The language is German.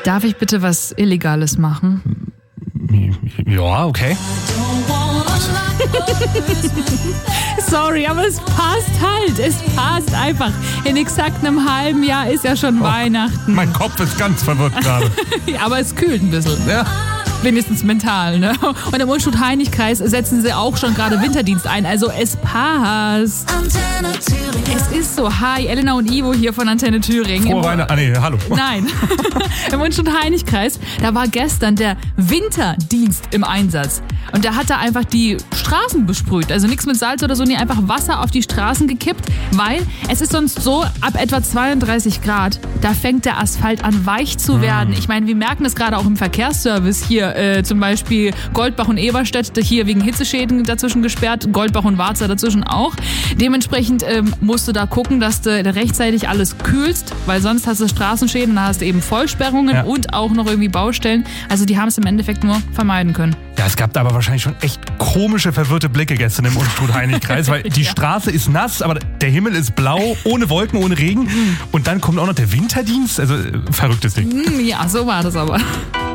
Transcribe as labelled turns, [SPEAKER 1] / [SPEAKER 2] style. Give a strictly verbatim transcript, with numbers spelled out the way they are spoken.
[SPEAKER 1] Darf ich bitte was Illegales machen?
[SPEAKER 2] Ja, okay.
[SPEAKER 1] Sorry, aber es passt halt. Es passt einfach. In exakt einem halben Jahr ist ja schon oh, Weihnachten.
[SPEAKER 2] Mein Kopf ist ganz verwirrt gerade.
[SPEAKER 1] Aber es kühlt ein bisschen.
[SPEAKER 2] Ja.
[SPEAKER 1] Wenigstens mental, ne? Und im Unstrut-Heinig-Kreis setzen sie auch schon gerade Winterdienst ein. Also es passt. Antenne Thüringen. Es ist so. Hi, Elena und Ivo hier von Antenne Thüringen.
[SPEAKER 2] Frohe Weihnachten. Ah, nee, hallo.
[SPEAKER 1] Nein. Im Unstrut-Heinig-Kreis, da war gestern der Winterdienst im Einsatz. Und da hat er einfach die Straßen besprüht. Also nichts mit Salz oder so, nee, einfach Wasser auf die Straßen gekippt, weil es ist sonst so, ab etwa zweiunddreißig Grad, da fängt der Asphalt an weich zu werden. Ich meine, wir merken das gerade auch im Verkehrsservice hier, äh, zum Beispiel Goldbach und Eberstedt, hier wegen Hitzeschäden dazwischen gesperrt, Goldbach und Warza dazwischen auch. Dementsprechend ähm, musst du da gucken, dass du rechtzeitig alles kühlst, weil sonst hast du Straßenschäden, da hast du eben Vollsperrungen ja. und auch noch irgendwie Baustellen. Also die haben es im Endeffekt nur vermeiden können.
[SPEAKER 2] Ja, es gab da aber wahrscheinlich schon echt komische, verwirrte Blicke gestern im Unstrut-Heinig-Kreis, weil die ja. Straße ist nass, aber der Himmel ist blau, ohne Wolken, ohne Regen. Und dann kommt auch noch der Winterdienst. Also, verrücktes Ding.
[SPEAKER 1] Ja, so war das aber.